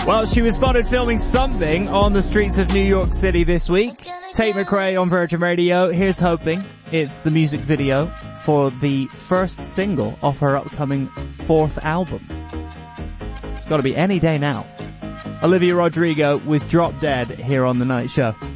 Well, she was spotted filming something on the streets of New York City this week. Tate McRae on Virgin Radio. Here's hoping it's the music video for the first single off her upcoming 4th album. It's got to be any day now. Olivia Rodrigo with Drop Dead here on The Night Show.